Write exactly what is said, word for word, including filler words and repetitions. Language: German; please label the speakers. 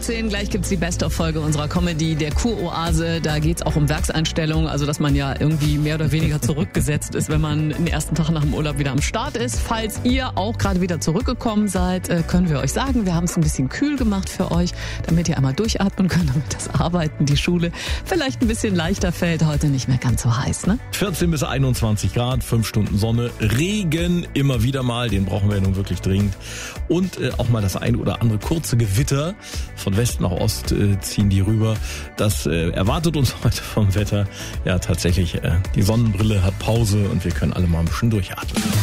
Speaker 1: achtzehn, gleich gibt's die Best-of-Folge unserer Comedy, der Kuroase. Da geht's auch um Werkseinstellungen, also dass man ja irgendwie mehr oder weniger zurückgesetzt ist, wenn man den ersten Tag nach dem Urlaub wieder am Start ist. Falls ihr auch gerade wieder zurückgekommen seid, können wir euch sagen, wir haben es ein bisschen kühl gemacht für euch, damit ihr einmal durchatmen könnt, damit das Arbeiten, die Schule vielleicht ein bisschen leichter fällt. Heute nicht mehr ganz so heiß, ne?
Speaker 2: vierzehn bis einundzwanzig Grad, fünf Stunden Sonne, Regen immer wieder mal, den brauchen wir ja nun wirklich dringend. Und äh, auch mal das ein oder andere kurze Gewitter. Von West nach Ost äh, ziehen die rüber. Das äh, erwartet uns heute vom Wetter. Ja, tatsächlich, äh, die Sonnenbrille hat Pause und wir können alle mal ein bisschen durchatmen.